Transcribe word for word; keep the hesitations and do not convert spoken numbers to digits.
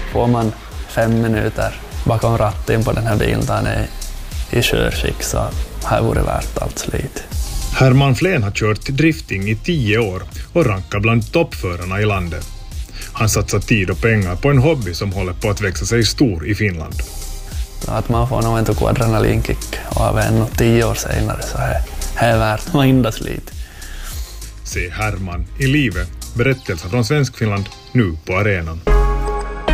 får man fem minuter bakom ratten på den här bilen där han är i körskick så har vore värt allt slit. Herman Flen har kört drifting i tio år och rankar bland toppförarna i landet. Han satsar tid och pengar på en hobby som håller på att växa sig stor i Finland. Att man får nog en tog adrenalinkick och av en och tio år senare så är det värt varenda slit. Se Herman i livet. Berättelser från Svenskfinland nu på arenan.